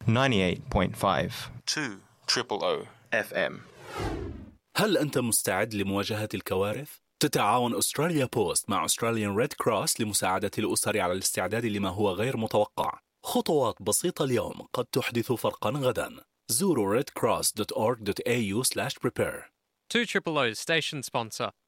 98.5 2 triple FM. هل أنت مستعد لمواجهة الكوارث؟ تتعاون أستراليا بوست مع أستراليان ريد كروس لمساعدة الأسر على الاستعداد لما هو غير متوقع. خطوات بسيطة اليوم قد تحدث فرقا غدا. زوروا redcross.org.au/prepare. 2 triple O station sponsor.